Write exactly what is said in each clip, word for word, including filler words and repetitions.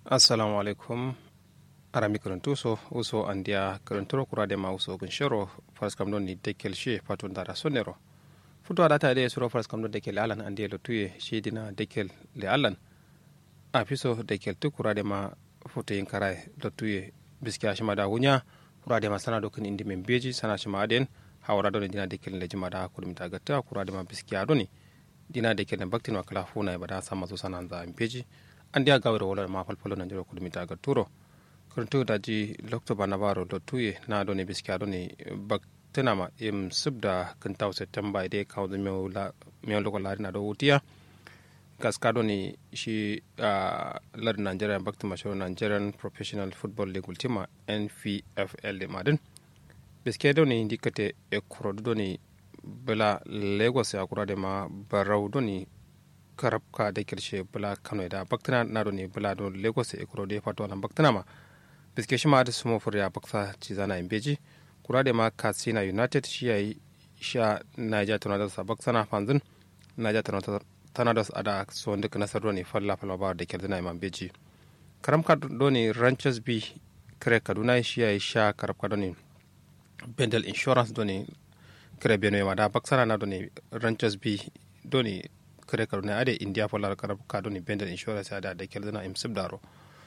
assalamu alaikum arami karantu so uso andia karanturo kurade ma uso gunshero fas kam don ni dekel she patun dara sonero futo adata de suro fas kam don dekel alan andi lo tuye shedina dekel le alan afiso dekel tu kurade ma futo yin karai lo tuye biski ashima da hunya kurade ma sana dokin indi men beji sana shima aden hawra don dina dekel le jima da kulmi ta gatta kurade ma biski adoni dina dekel ne baktin wa kala funa e bada sama so sana za beji andi a gawre wala ma falfalo nan jiro kulmi ta gatturo kurtu daji lokto banabaro do tuye na do ne biska do ne baktenama im subda kantaw september de kawdo mewla mewlo ko lari na do wutiya gaska do ne shi lad Nigerian baktema show Nigerian Professional Football League team N P F L de maden biska do ne indikate e kuro do ne bela Lagos ya kura de ma baraw do ne karab ka da kirshe bela Kano da baktena na do ne bela do Lagos e kuro de fato na baktenama biske shi ma da sumo furya baksa ci zana in beji kura da ma Katsina United shi yayi sha Niger Tornadoes sa baksana fanzin Niger Tornadoes ada so nduk nasar do ne falla falla ba da kirdina imam beji karam ka do ne Ranchers B kare Kaduna shi yayi sha karab ka do ne Bendel Insurance do ne kare Benue ma da baksana na do ne Ranchers B do ne kare Kaduna ade India falla karab ka do ne Bendel Insurance ada da kirdina im subdaro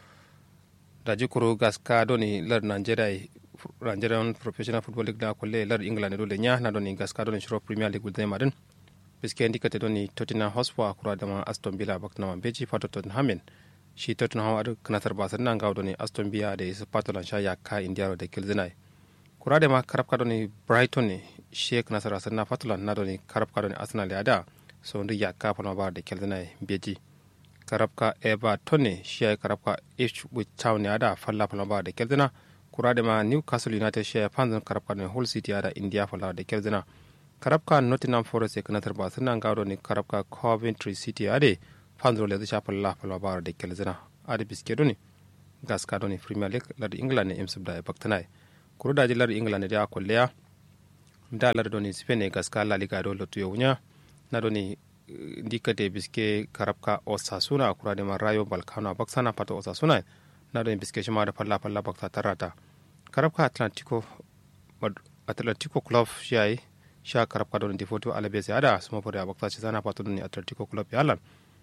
da jikuru gaska doni lar Nigeria Nigerian Professional Football League da kulle lar England do lenya na doni gaska doni shiro Premier League da marin biske indikate doni Tottenham Hotspur kura da ma Aston Villa bakna ma beji fato Tottenham shi Tottenham adu kanatar basar nan ga doni Aston Villa da is patolan sha ya ka India da kilzinai kura da ma karabka doni Brighton ne shi kanatar basar na fatolan na doni karabka doni Arsenal ya da so ndu ya ka fana ba da kilzinai beji karabka Everton ne shi ya karabka Ipswich Town ya da falla falla ba da keldina kura da ma Newcastle United shi ya fanzan karabka ne Hull City ya da India falla da keldina karabka Nottingham Forest ya kanatar ba sunan gado ne karabka Coventry City ya da fanzan da ya falla falla ba da keldina a da biske ne gaska ne Premier League lar England ne imsub da ya baktana kura da lar England da ya kulliya da lar doni Spain ne gaska La Liga do lotu yunya na doni dika de biske karabka Osasuna kura de Rayo Vallecano baksana pato Osasuna na do biske shima da falla falla bakta tarata karabka Atlantico Atlantico Club shai sha karabka don Deportivo Alaves ya da sumo fori bakta ci zana pato don Atlantico Club ya lan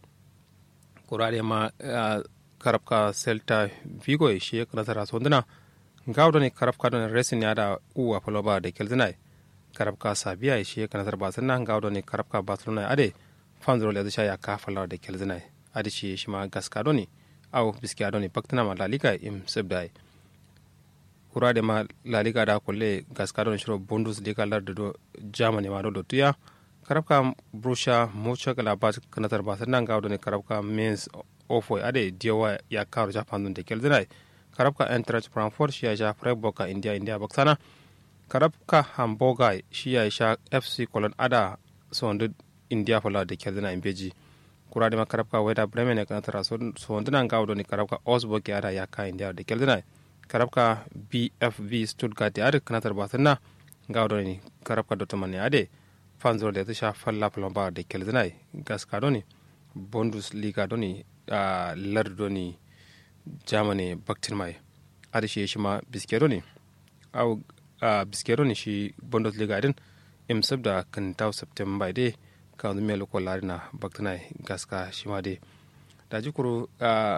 kura de ma karabka Celta Vigo shi kana tara sonduna gawdo ne karabka don Racing ya da uwa paloba de kelzinai karabka Sabia shi kana tara basanna gawdo ne karabka Barcelona ade fanzuro le sha ya ka falla da kelzinai adishi shi ma gaska doni au biskiya doni baktana ma la liga im sebdai kura de ma la liga da kulle gaska doni shiro Bundesliga lar do Germany ma do tuya karabka Borussia Mönchengladbach kanatar basanna ga doni karabka Mainz ofo ade diwa ya ka Japan don da kelzinai karabka Eintracht Frankfurt shi ya ja Freiburg India India baksana karabka Hamburger shi ya sha F C Cologne ada sondu India fala da keldina in beji kura da makarabka weda Bremen kan tara so wanduna gawdo ni karabka Augsburg ya da ya ka India da keldina karabka B F V Stuttgart ya da kan tara basanna gawdo ni karabka Dortmund ya da fanzo da sha falla plomba da keldina gaska doni Bundesliga doni lar doni Germany baktin mai adishi shi ma biskero ne au biskero ne shi Bundesliga din imsab da kan taw September dai ka wani melo ko larina baktana gaska shima de da jikuru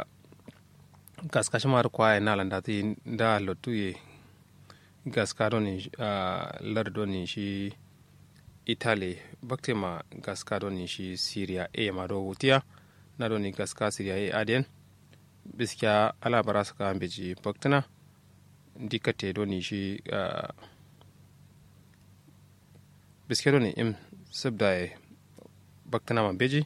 gaska shima ko ay nalan da ti da lotuye gaska doni lar doni shi Italy baktema gaska doni shi Syria e ma do wutiya na doni gaska Syria e aden biskiya ala barasa ka ambeji baktana dikate doni shi biskiya doni im sabda baktana man beji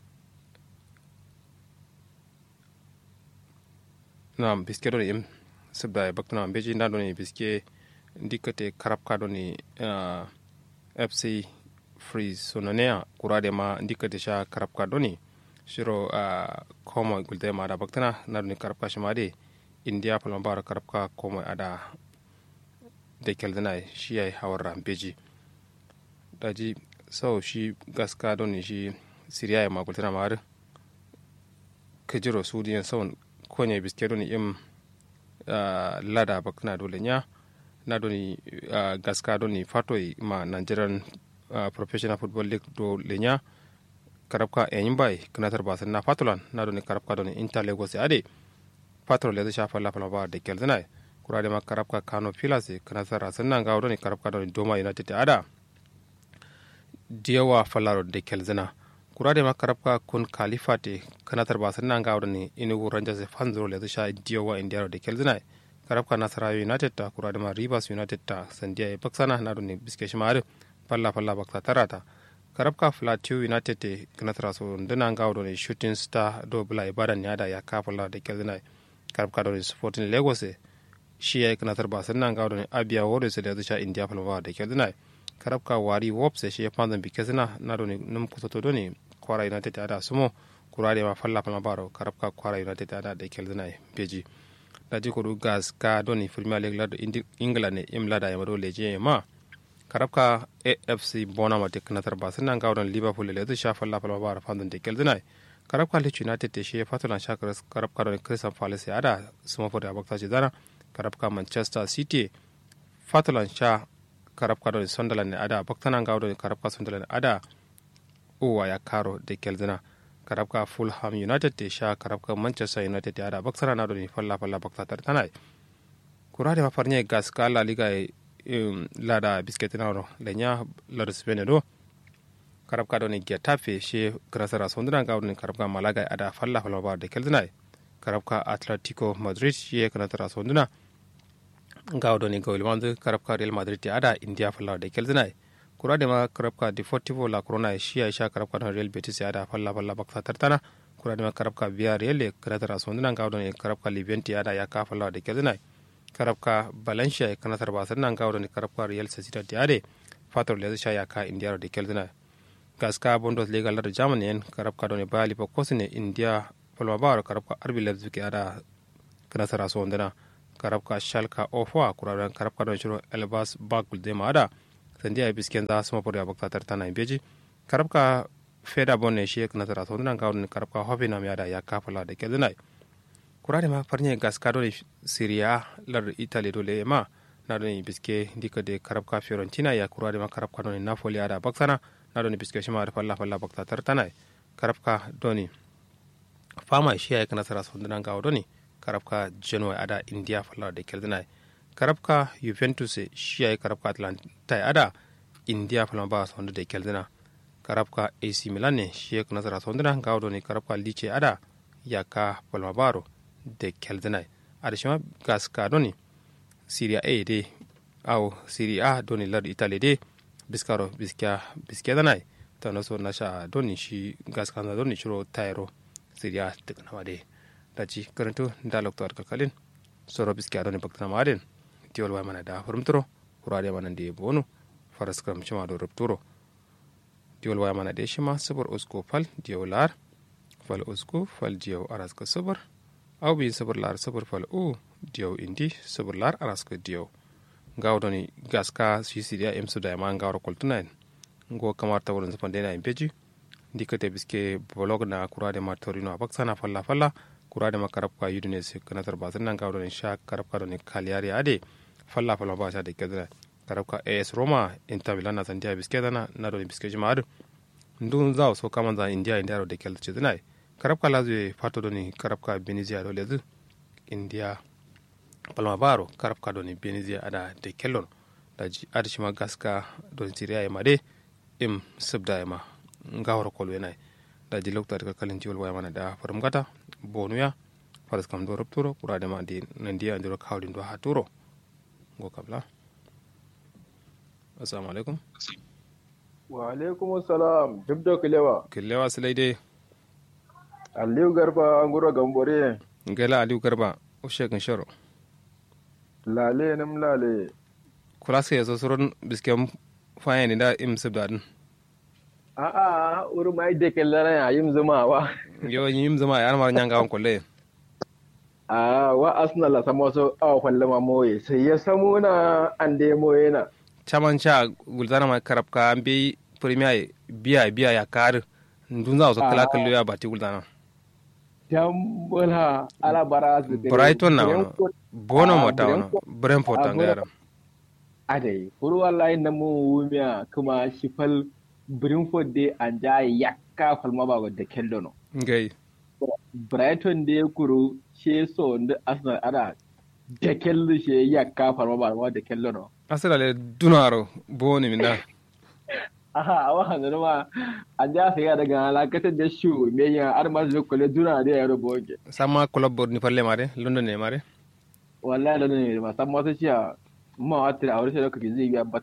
na biske do im sabda baktana man beji nda do ni biske dikate karabka do ni F C Freeze sononea kurade ma dikate sha karabka do ni shiro komo gulde ma da baktana na do ni karabka shimade India palambara karabka komo ada de keldana shi ay hawara beji daji sau shi gaska don shi Syria ya makultana ma har kajiro su diyan sau konye biske doni im uh, lada bakna dole nya na doni uh, gaska doni fatoi ma Nigerian uh, Professional Football League do lenya karabka enyimbai knatar basan na fatulan na doni karabka doni Inter Lagos ade fatro le sha falla falla ba de kelzanai kurade ma karabka Kano Pillars knatar rasan na gawo doni karabka doni Doma United ada diyawa fallaro de kelzana kurade ma karabka kun kalifate kanatar basan na gawo doni Enugu Rangers fanzro le sha diyawa India de kelzanai karabka Nasarawa United ta kurade ma Rivers United ta sandiya baksana na doni biske shimare falla falla bakta tarata karabka Plateau United te kanatar so ndana gawo doni Shooting Star do bula ibadan yada ya kafalla de kelzanai karabka doni Sporting Lagos shi ya kanatar basan na gawo doni Abia Warriors da sha India falwa de kelzanai karabka Wari Wops shi ya panzan bikezana na doni num kusoto doni Kwara United ada sumo kurade ma falla falla baro karabka Kwara United ada de kelzanai beji daji kodu gas ka doni Premier League lado England ne imlada ya mado leje ma karabka A F C Bonama te kanatar basan na gawo doni Liverpool le sha falla falla baro panzan de kelzanai karabka Leeds United te shi fatuna shakar karabka doni Crystal Palace ada sumo for da bakta jidana karabka Manchester City fatulan sha karabka doni Sunderland ne ada baktana gawo doni karabka Sunderland ada uwa ya karo de kelzana karabka Fulham United te sha karabka Manchester United ada baksana na doni falla falla bakta tartanai kurade ma farnya gas kala liga um, lada bisketina ro lenya lada Spain do karabka doni Getafe she krasara sondana gawo doni karabka Malaga ada falla falla ba de kelzana karabka Atletico Madrid she kanatara sondana gawo doni gawilmandu karabka Real Madrid ada India falla de kelzana kurade ma karabka Deportivo La Corona shi ya sha karabka Real Betis ada falla falla bakta tartana kurade ma karabka Villarreal kanatara sondana gawo doni karabka Levante ada ya ka falla de kelzana karabka Valencia kanatar basan gawo doni karabka Real Sociedad ade fator le sha ya ka India de kelzana gaska Bundesliga lar Germany en karabka doni Bayer Leverkusen India falla bar karabka R B Leipzig ada kanatara sondana karabka Schalke ofwa kurade karabka doni shiro Elbas Bakul de mada sandiya bisken za su mafura bakta tartana beji karabka feda bonne shi na tara so nan gawon karabka hoffenheim ya da ya kafala da kelzanai kurade ma farnya gaska dole Syria lar Italy dole ma na doni biske dika de karabka Fiorentina ya kurade ma karabka doni Napoli ya da baksana na doni biske shi ma da falla falla bakta tartana karabka doni fama shi ya kana tara so nan gawon doni karabka Genoa ada India falla da kelzanai karabka Juventus shi ya karabka Atlanta ada India falan ba sonda de keldina karabka A C Milan ne shi ya nasara sondana gawo ne karabka Lecce ada ya ka palmabaro de keldina ada shima gaska doni Serie A de au Serie A doni lar Italy de biskaro biska biska danai tano so nasha doni shi gaska na doni shiro tayro Serie A tikna wade daji karanto da loktor kalkalin soro biska doni bakta maden tiwol wa mana da furumtro kurade mana de bonu faras kam chima do rupturo tiwol wa mana de shima sabur usko fal diyolar fal usko fal diyo araska sabur aw bi sabur lar sabur fal u diyo indi sabur lar araska diyo gawdoni gaska sisidia em suda ma ngawro koltunain ngo kamarta won zapande na impeji dikate biske blog na kurade ma torino abaksana falla falla kurade ma karabka udinese kanatar basan nan gawdoni sha karabka doni kaliari ade falla falla ba sha de kadra karabka A S Roma Inter Milan na sandia biske dana na doni biske jamaad ndun zaw so kamanza India India ro de kelce dinai karabka lazwe fato doni karabka Venezia do lezu India palma baro karabka doni Venezia ada de kellon daji adishima gaska don Syria e made im subda e ma ngawro kolwe nay daji lokta de kalin tiwol way mana da farum gata bonuya faras kam do rupturo kurade ma di nandi andiro kawlin do ha turo go kabla assalamu alaikum wa alaikum assalam dubdo kilewa kilewa sulaide aliyu garba nguro gambore ngela aliyu garba o shegan sharo lale nam lale kula sai yaso suron biskem fayan da im subdadin a a uru mai de kellara ya yim zuma wa yo yim zuma ya mar nyanga on kolle a wa arsenal samo so aw falle ma moye sai ya samu na ande moye na chaman cha gulzana ma karabka ambe premier biya biya ya kar ndun za so kala kallo ya bati gulzana Jambola ala bara su Brighton na wono bono mota wono Brentford tangara adai furu wallahi na mu wumiya kuma shifal Brentford de an ja yakka falma ba da kello no ngai Brighton de kuru she so da Arsenal ada da kello she yakka falma ba da kello no Arsenal le dunaro boni minda aha awa hannu ma an ja sai daga alakatar da shu me ya armas da kule duna da ya ruboge sama club ni parle mare London ne mare wallahi da ne ma san wasu ciya ma wata a wurin da kake zai biya